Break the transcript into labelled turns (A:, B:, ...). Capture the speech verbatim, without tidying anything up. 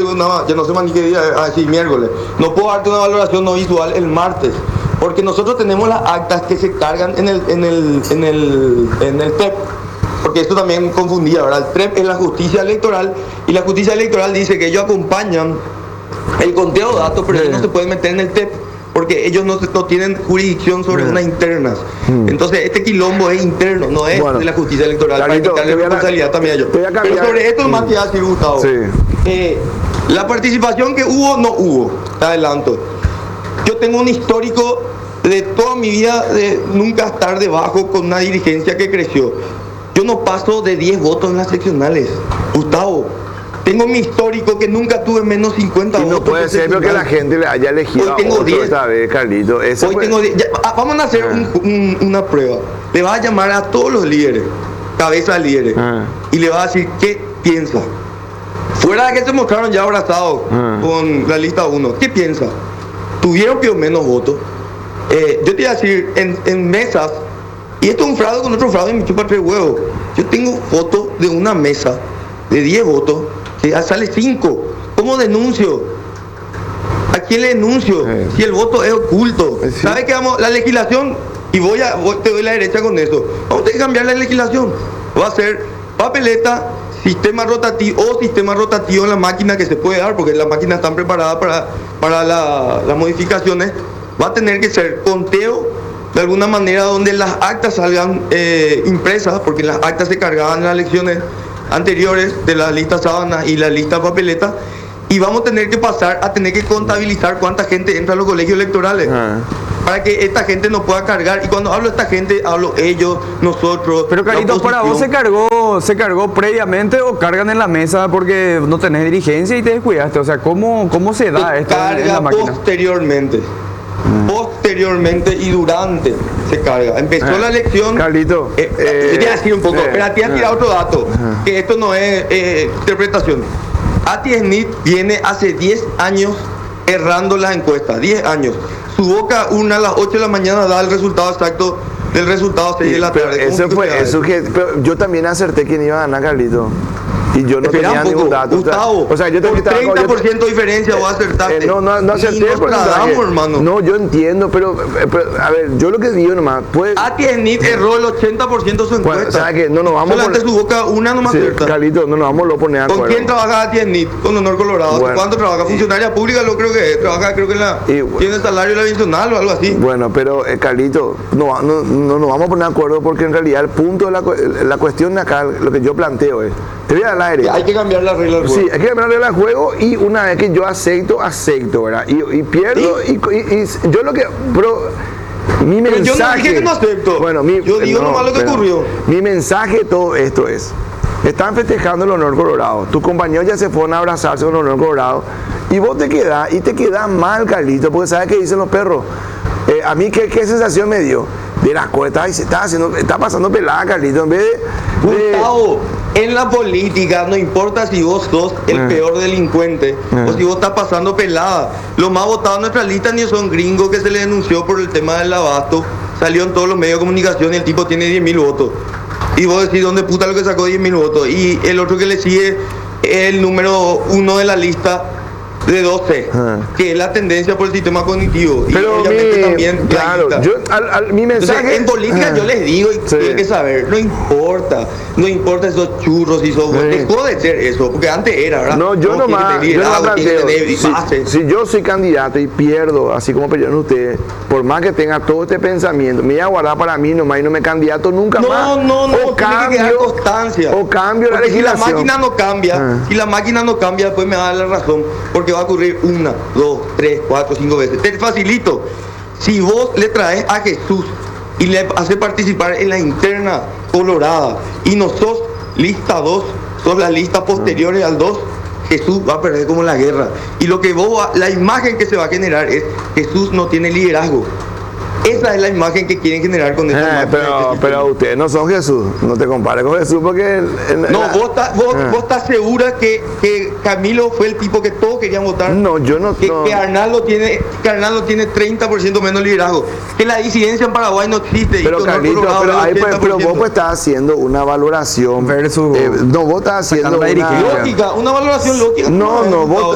A: una, ya no sé más ni qué día, ah, sí, miércoles. No puedo darte una valoración no visual el martes. Porque nosotros tenemos las actas que se cargan en el, en el, en el, en el T E P. Porque esto también confundía, ¿verdad? El T E P es la justicia electoral y la justicia electoral dice que ellos acompañan el conteo de datos, pero ellos no se pueden meter en el T E P porque ellos no, no tienen jurisdicción sobre unas internas. Mm. Entonces este quilombo es interno, no es bueno, de la justicia electoral,
B: Carlito,
A: para quitarle responsabilidad también a ellos. Pero sobre esto nomás te iba a decir, Gustavo. Sí. Eh, la participación que hubo, no hubo, te adelanto. Yo tengo un histórico de toda mi vida de nunca estar debajo con una dirigencia que creció. Yo no paso de diez votos en las seccionales, Gustavo. Tengo mi histórico que nunca tuve menos cincuenta
B: y no
A: votos.
B: No puede ser que la gente le haya elegido
A: Hoy tengo
B: a otro
A: diez.
B: Esta vez, Carlito. Ese
A: Hoy
B: fue...
A: tengo diez. Ya, vamos a hacer ah. un, un, una prueba. Le vas a llamar a todos los líderes, cabezas líderes, ah. y le vas a decir qué piensa. Fuera de que se mostraron ya abrazados ah. con la lista uno, ¿qué piensa? Tuvieron que menos votos. Eh, yo te iba a decir, en, en mesas, y esto es un fraude con otro fraude y me chupa tres huevos. Yo tengo fotos de una mesa de diez votos que ya sale cinco. ¿Cómo denuncio? ¿A quién le denuncio? Eh. Si el voto es oculto. Sí. ¿Sabe qué vamos? La legislación, y voy a, voy, te doy la derecha con eso. Vamos a tener que cambiar la legislación. Va a ser papeleta, sistema rotativo o sistema rotativo en la máquina que se puede dar, porque las máquinas están preparadas para, para la, las modificaciones. Va a tener que ser conteo de alguna manera donde las actas salgan eh, impresas, porque las actas se cargaban en las elecciones anteriores de la lista sábana y la lista papeleta, y vamos a tener que pasar a tener que contabilizar cuánta gente entra a los colegios electorales ah. para que esta gente no pueda cargar. Y cuando hablo de esta gente, hablo ellos, nosotros.
C: Pero Carlitos, ¿para vos se cargó se cargó previamente o cargan en la mesa porque no tenés dirigencia y te descuidaste? O sea, ¿cómo, cómo se da
A: se
C: esto
A: carga
C: en la máquina?
A: Posteriormente. Posteriormente y durante se carga. Empezó ah, la elección.
B: Carlito,
A: eh, eh, te voy a decir un poco, eh, pero te voy a tirar eh, otro dato, eh, que esto no es eh, interpretación. Ati Smith viene hace diez años errando las encuestas, diez años. Su boca una a las ocho de la mañana da el resultado exacto del resultado seis de la tarde.
B: Eso fue, eso que, pero yo también acerté quién iba a ganar, Carlito. Y yo no
A: Espera
B: tenía
A: un poco,
B: ningún dato.
A: Gustavo,
B: o sea, yo te
A: por treinta por ciento de diferencia vos acertaste.
B: Eh, no, no, no acerté.
A: Y nos tratamos, hermano.
B: No, yo entiendo, pero, pero a ver, yo lo que digo nomás. Pues,
A: Ati Smith erró el ochenta por ciento de su encuesta.
B: Bueno, o sea que no nos vamos
A: Solamente su boca una nomás
B: sí,
A: cierta.
B: Carlito, no nos vamos a poner a
A: ¿Con quién trabaja Ati Smith? Con Honor Colorado. Bueno, ¿cuánto trabaja? Funcionaria pública, lo creo que es. Trabaja, creo que en la. Y, tiene salario nacional o algo así.
B: Bueno, pero eh, Carlito, no, no, no nos vamos a poner de acuerdo porque en realidad el punto de la, la cuestión de acá, lo que yo planteo es. Te voy a dar al aire.
A: Hay que cambiar la regla del juego.
B: Sí, hay que cambiar la regla del juego y una vez que yo acepto, acepto, ¿verdad? Y, y pierdo ¿Sí? y, y, y yo lo que... Pero, mi
A: pero
B: mensaje...
A: yo no dije que no acepto.
B: Bueno, mi,
A: yo digo
B: no,
A: nomás lo que
B: pero,
A: ocurrió.
B: Mi mensaje de todo esto es... Están festejando el honor colorado. Tus compañeros ya se fueron a abrazarse con el honor colorado. Y vos te quedás, y te quedás mal, Carlito, porque ¿sabes qué dicen los perros? Eh, a mí, ¿qué, ¿qué sensación me dio? De las cuestas, se está haciendo, está pasando pelada, Carlito, en vez de... de
A: Gustavo, en la política no importa si vos sos el eh. peor delincuente eh. o si vos estás pasando pelada. Los más votados en nuestra lista ni son gringos que se le denunció por el tema del abasto. Salió en todos los medios de comunicación y el tipo tiene diez mil votos. Y vos decís, ¿dónde puta lo que sacó diez mil votos? Y el otro que le sigue es el número uno de la lista de doce, ah. que es la tendencia por el sistema cognitivo.
B: Pero
A: y obviamente
B: mi,
A: también
B: claro, yo, al, al, mi mensaje...
A: Entonces, en política ah. yo les digo y sí. tienen que saber, no importa, no importa esos churros y esos... Sí. Dejó de ser eso, porque antes era, ¿verdad?
B: No, yo no más, yo no planteo, si,
A: base.
B: si yo soy candidato y pierdo, así como perdieron ustedes, por más que tenga todo este pensamiento, me voy a guardar para mí nomás y no me candidato nunca
A: no,
B: más.
A: No, no, no,
B: o cambio,
A: tiene que quedar constancia.
B: O cambio la legislación.
A: Si la máquina no cambia,
B: ah.
A: si la máquina no cambia, después me va a dar la razón, porque va a ocurrir una, dos, tres, cuatro, cinco veces. Te facilito. Si vos le traes a Jesús y le haces participar en la interna colorada y no sos lista dos, sos la lista posteriores al dos, Jesús va a perder como la guerra. Y lo que vos va, la imagen que se va a generar es Jesús no tiene liderazgo. Esa es la imagen que quieren generar con esta
B: eh, pero, pero ustedes no son Jesús, no te compares con Jesús porque... El, el,
A: no,
B: la,
A: vos, estás, vos, eh. vos estás segura que, que Camilo fue el tipo que todos querían votar.
B: No, yo no...
A: Que,
B: no.
A: que, Arnaldo tiene, que Arnaldo tiene treinta por ciento menos liderazgo. Que la disidencia en Paraguay no existe.
B: Pero Carlito, pero, ahí, pues, pero vos pues estás haciendo una valoración...
C: Versus...
B: Eh, no, vos estás haciendo
A: una...
B: una...
A: Lógica, una valoración lógica.
B: No, no, vos...